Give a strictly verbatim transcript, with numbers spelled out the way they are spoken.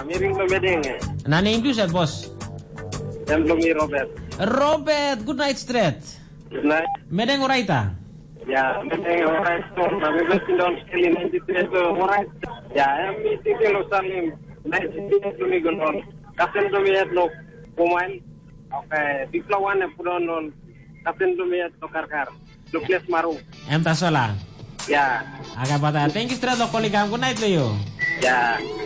miring lo bedeng. Nani Indu set bos. Dan belum Robert. Robert, good night straight. Good night. Medeng oraita. Ya, medeng oraita. Tapi betul dong sekali nanti itu oraita. Ya, yang itu kalau salim. Nanti itu nih gonon. Kasen tuh lihat lo pemain. Oke, di pelawan yang pudonon. Kasen tuh lihat lo karkar. Lo plus maru. Em tasola. Ya. Agak patah. Thank you straight lo kolikam. Good night lo yo. Ya.